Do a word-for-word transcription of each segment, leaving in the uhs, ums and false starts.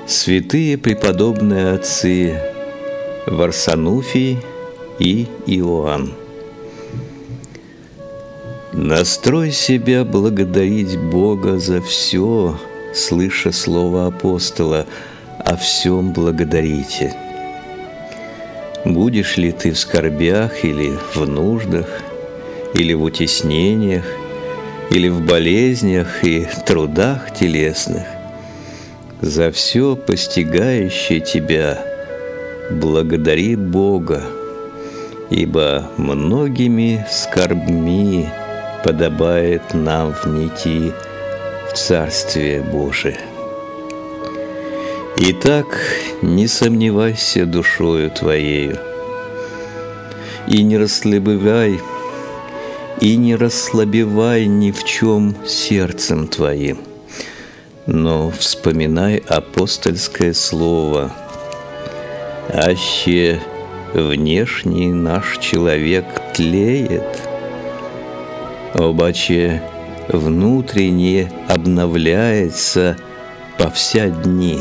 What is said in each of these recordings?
Святые преподобные отцы Варсануфий и Иоанн. Настрой себя благодарить Бога за все, слыша слово апостола: «О всем благодарите». Будешь ли ты в скорбях или в нуждах, или в утеснениях, или в болезнях и трудах телесных, за все постигающее тебя благодари Бога, ибо многими скорбьми подобает нам внийти в Царствие Божие. Итак, не сомневайся душою твоею, и не расслабевай, и не расслабевай ни в чем сердцем твоим, но вспоминай апостольское слово: «Аще внешний наш человек тлеет, обаче внутренне обновляется по вся дни.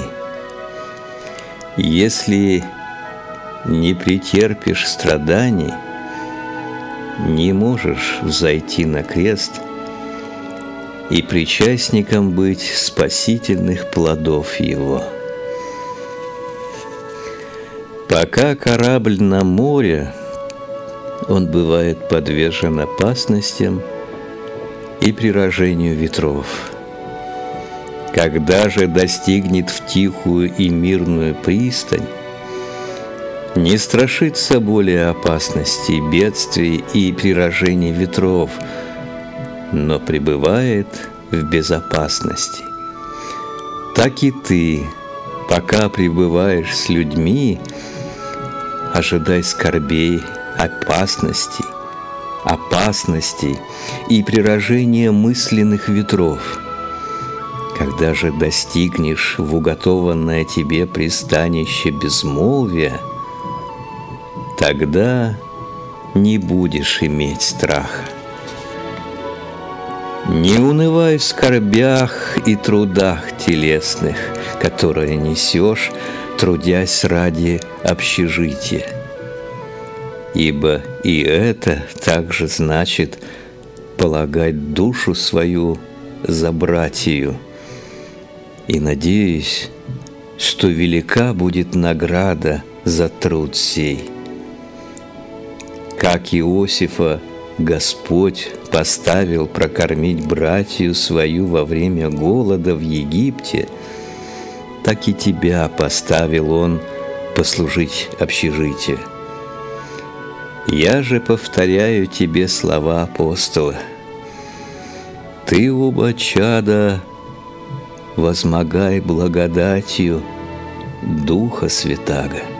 Если не претерпишь страданий, не можешь взойти на крест и причастником быть спасительных плодов его». Пока корабль на море, он бывает подвержен опасностям и приражению ветров. Когда же достигнет в тихую и мирную пристань, не страшится более опасностей, бедствий и приражений ветров, но пребывает в безопасности. Так и ты, пока пребываешь с людьми, ожидай скорбей, опасностей, опасностей и приражения мысленных ветров. Когда же достигнешь в уготованное тебе пристанище безмолвия, тогда не будешь иметь страха. Не унывай в скорбях и трудах телесных, которые несешь, трудясь ради общежития. Ибо и это также значит полагать душу свою за братью. И надеюсь, что велика будет награда за труд сей. Как Иосифа Господь поставил прокормить братью свою во время голода в Египте, так и тебя поставил Он послужить общежитию. Я же повторяю тебе слова апостола: ты, оба чада, возмогай благодатью Духа Святаго.